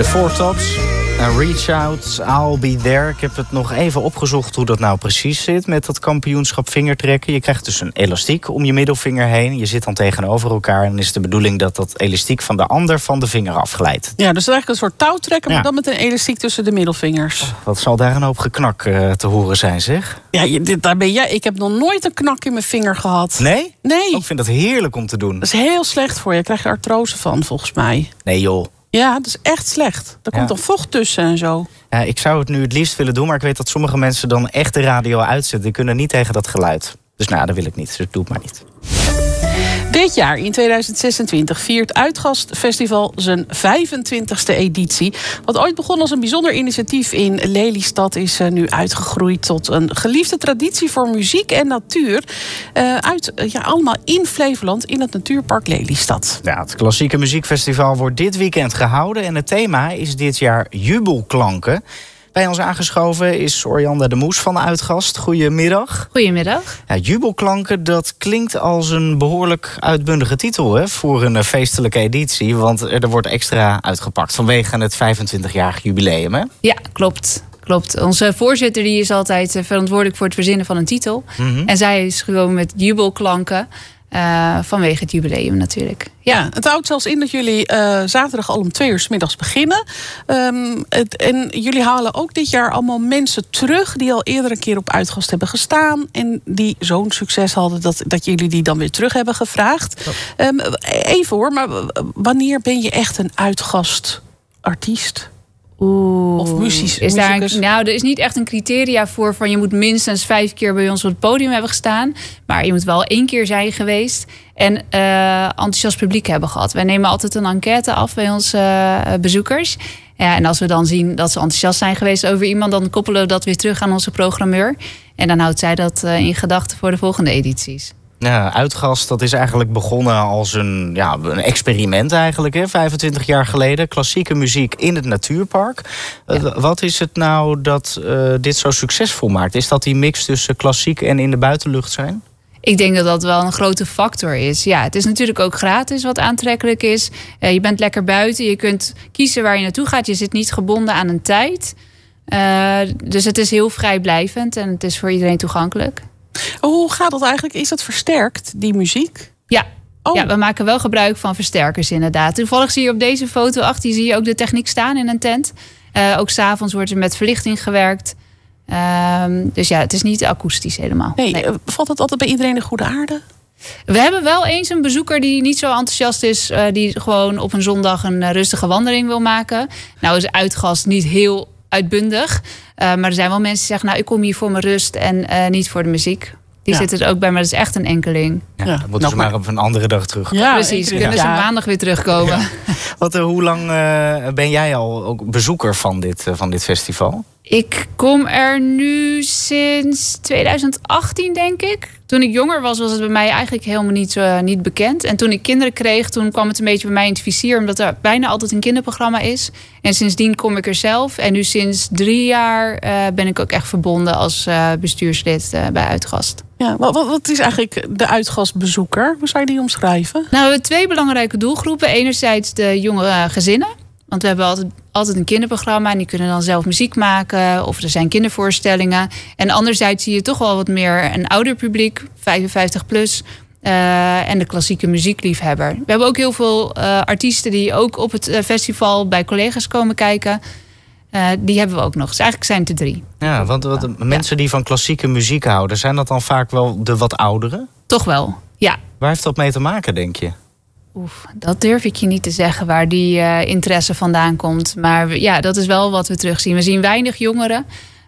De Four Tops. Reach Out, I'll Be There. Ik heb het nog even opgezocht hoe dat nou precies zit met dat kampioenschap vingertrekken. Je krijgt dus een elastiek om je middelvinger heen. Je zit dan tegenover elkaar en dan is de bedoeling dat dat elastiek van de ander van de vinger afglijdt. Ja, dus eigenlijk een soort touwtrekken, maar dan met een elastiek tussen de middelvingers. Wat zal daar een hoop geknak te horen zijn, zeg? Ja, daar ben jij. Ik heb nog nooit een knak in mijn vinger gehad. Nee? Nee. Ik vind dat heerlijk om te doen. Dat is heel slecht voor je. Daar krijg je artrose van, volgens mij. Nee joh. Ja, dat is echt slecht. Daar komt dan vocht tussen en zo. Ja, ik zou het nu het liefst willen doen, maar ik weet dat sommige mensen dan echt de radio uitzetten. Die kunnen niet tegen dat geluid. Dus nou, dat wil ik niet. Dus ik doe het maar niet. Dit jaar, in 2026, viert Uitgastfestival zijn 25e editie. Wat ooit begon als een bijzonder initiatief in Lelystad is nu uitgegroeid tot een geliefde traditie voor muziek en natuur. Allemaal in Flevoland, in het natuurpark Lelystad. Ja, het klassieke muziekfestival wordt dit weekend gehouden en het thema is dit jaar jubelklanken. Bij ons aangeschoven is Orianda de Moes van Uitgast. Goedemiddag. Goedemiddag. Ja, jubelklanken, dat klinkt als een behoorlijk uitbundige titel hè, voor een feestelijke editie. Want er wordt extra uitgepakt vanwege het 25-jarig jubileum. Hè? Ja, klopt. Onze voorzitter die is altijd verantwoordelijk voor het verzinnen van een titel. Mm-hmm. En zij is gewoon met jubelklanken. Vanwege het jubileum natuurlijk. Ja, het houdt zelfs in dat jullie zaterdag al om 2:00 's middags beginnen. En jullie halen ook dit jaar allemaal mensen terug die al eerder een keer op Uitgast hebben gestaan. En die zo'n succes hadden dat jullie die dan weer terug hebben gevraagd. Even hoor, maar wanneer ben je echt een Uitgastartiest? Of muzikus? Er is niet echt een criteria voor van je moet minstens 5 keer bij ons op het podium hebben gestaan. Maar je moet wel 1 keer zijn geweest en enthousiast publiek hebben gehad. Wij nemen altijd een enquête af bij onze bezoekers. Ja, en als we dan zien dat ze enthousiast zijn geweest over iemand, dan koppelen we dat weer terug aan onze programmeur. En dan houdt zij dat in gedachten voor de volgende edities. Ja, Uitgast, dat is eigenlijk begonnen als een experiment eigenlijk, hè, 25 jaar geleden. Klassieke muziek in het natuurpark. Ja. Wat is het nou dat dit zo succesvol maakt? Is dat die mix tussen klassiek en in de buitenlucht zijn? Ik denk dat dat wel een grote factor is. Ja, het is natuurlijk ook gratis wat aantrekkelijk is. Je bent lekker buiten, je kunt kiezen waar je naartoe gaat. Je zit niet gebonden aan een tijd. Dus het is heel vrijblijvend en het is voor iedereen toegankelijk. Hoe gaat dat eigenlijk? Is dat versterkt, die muziek? Ja. Oh. Ja, we maken wel gebruik van versterkers inderdaad. Toevallig zie je op deze foto achter, zie je ook de techniek staan in een tent. Ook 's avonds wordt er met verlichting gewerkt. Dus ja, het is niet akoestisch helemaal. Nee. Valt het altijd bij iedereen in goede aarde? We hebben wel eens een bezoeker die niet zo enthousiast is. Die gewoon op een zondag een rustige wandeling wil maken. Nou is Uitgast niet heel uitbundig. Maar er zijn wel mensen die zeggen, nou, ik kom hier voor mijn rust en niet voor de muziek. Die zitten er ook bij, maar dat is echt een enkeling. Ja, dan moeten ze maar op een andere dag terug. Ja, precies. Kunnen ze maandag weer terugkomen. Ja. Hoe lang ben jij al ook bezoeker van dit festival? Ik kom er nu sinds 2018, denk ik. Toen ik jonger was het bij mij eigenlijk helemaal niet bekend. En toen ik kinderen kreeg, toen kwam het een beetje bij mij in het vizier, omdat er bijna altijd een kinderprogramma is. En sindsdien kom ik er zelf. En nu sinds 3 jaar ben ik ook echt verbonden als bestuurslid bij Uitgast. Ja, wat is eigenlijk de Uitgastbezoeker? Hoe zou je die omschrijven? Nou, we hebben 2 belangrijke doelgroepen. Enerzijds de jonge gezinnen. Want we hebben altijd een kinderprogramma en die kunnen dan zelf muziek maken. Of er zijn kindervoorstellingen. En anderzijds zie je toch wel wat meer een ouder publiek, 55 plus. En de klassieke muziekliefhebber. We hebben ook heel veel artiesten die ook op het festival bij collega's komen kijken. Die hebben we ook nog. Dus eigenlijk zijn het er 3. Ja, want mensen die van klassieke muziek houden, zijn dat dan vaak wel de wat ouderen? Toch wel, ja. Waar heeft dat mee te maken, denk je? Dat durf ik je niet te zeggen waar die interesse vandaan komt. Maar ja, dat is wel wat we terugzien. We zien weinig jongeren.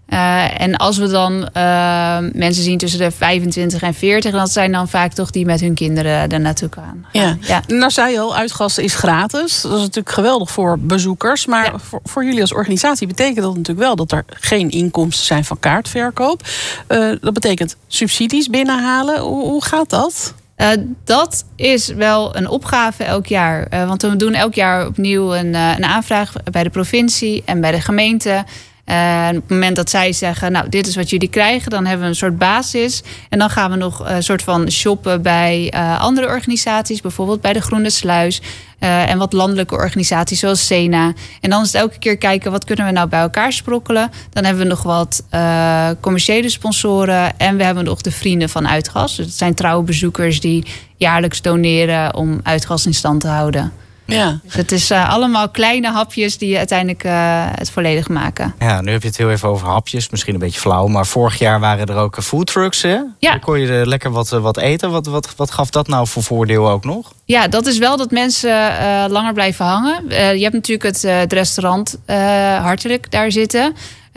En als we dan mensen zien tussen de 25 en 40... dat zijn dan vaak toch die met hun kinderen er naartoe gaan. Ja. Nou zei je al, Uitgast is gratis. Dat is natuurlijk geweldig voor bezoekers. Maar voor jullie als organisatie betekent dat natuurlijk wel dat er geen inkomsten zijn van kaartverkoop. Dat betekent subsidies binnenhalen. Hoe gaat dat? Dat is wel een opgave elk jaar. Want we doen elk jaar opnieuw een aanvraag bij de provincie en bij de gemeente. En op het moment dat zij zeggen, nou, dit is wat jullie krijgen, dan hebben we een soort basis. En dan gaan we nog een soort van shoppen bij andere organisaties, bijvoorbeeld bij de Groene Sluis. En wat landelijke organisaties zoals Sena. En dan is het elke keer kijken, wat kunnen we nou bij elkaar sprokkelen? Dan hebben we nog wat commerciële sponsoren. En we hebben nog de vrienden van Uitgas. Dus dat zijn trouwe bezoekers die jaarlijks doneren om Uitgas in stand te houden. Ja. Dus het is allemaal kleine hapjes die uiteindelijk het volledig maken. Ja, nu heb je het heel even over hapjes. Misschien een beetje flauw. Maar vorig jaar waren er ook foodtrucks, hè? Ja. Dan kon je lekker wat eten. Wat gaf dat nou voor voordeel ook nog? Ja, dat is wel dat mensen langer blijven hangen. Je hebt natuurlijk het restaurant Hartelijk daar zitten.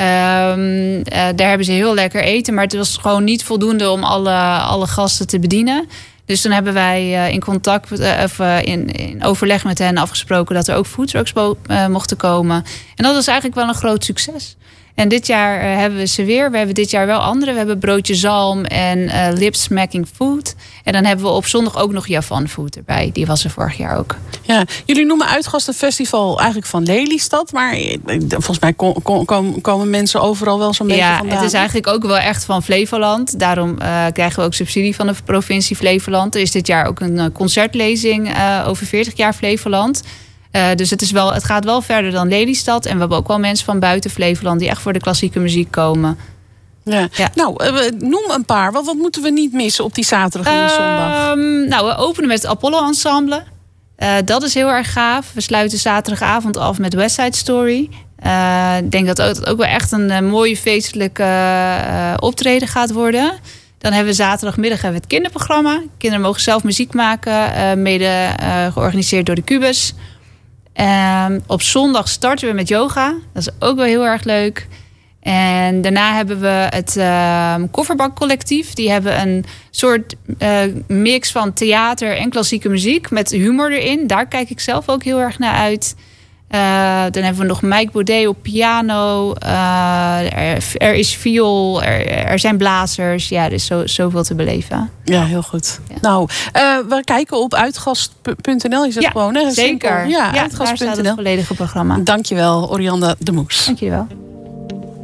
Daar hebben ze heel lekker eten. Maar het was gewoon niet voldoende om alle gasten te bedienen. Dus toen hebben wij in contact in overleg met hen afgesproken dat er ook foodtrucks mochten komen. En dat was eigenlijk wel een groot succes. En dit jaar hebben we ze weer. We hebben dit jaar wel andere. We hebben broodje zalm en lip smacking food. En dan hebben we op zondag ook nog Javan food erbij. Die was er vorig jaar ook. Ja, jullie noemen Uitgas een festival eigenlijk van Lelystad. Maar volgens mij komen mensen overal wel zo'n beetje vandaan. Ja, het is eigenlijk ook wel echt van Flevoland. Daarom krijgen we ook subsidie van de provincie Flevoland. Er is dit jaar ook een concertlezing over 40 jaar Flevoland. Dus het gaat wel verder dan Lelystad. En we hebben ook wel mensen van buiten Flevoland die echt voor de klassieke muziek komen. Ja. Ja. Nou, noem een paar. Wat moeten we niet missen op die zaterdag en die zondag? Nou, we openen met het Apollo Ensemble. Dat is heel erg gaaf. We sluiten zaterdagavond af met West Side Story. Ik denk dat het ook wel echt een mooie feestelijke optreden gaat worden. Dan hebben we zaterdagmiddag het kinderprogramma. Kinderen mogen zelf muziek maken. Mede georganiseerd door de Cubus. Op zondag starten we met yoga. Dat is ook wel heel erg leuk. En daarna hebben we het Kofferbakcollectief. Die hebben een soort mix van theater en klassieke muziek met humor erin. Daar kijk ik zelf ook heel erg naar uit. Dan hebben we nog Mike Baudet op piano. Er is viool. Er zijn blazers. Ja, er is zoveel te beleven. Ja, heel goed. Ja. Nou, we kijken op uitgas.nl. Is het gewoon, hè? Zeker. Ja, uitgas.nl. Daar staat het volledige programma. Dankjewel, Orianda de Moes. Dankjewel.